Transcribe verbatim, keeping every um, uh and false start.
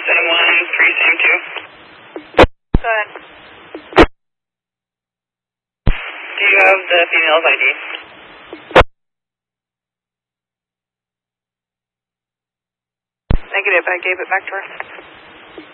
seven one, three Sam two. Go ahead. Do you have the female's I D? Negative, I gave it back to her.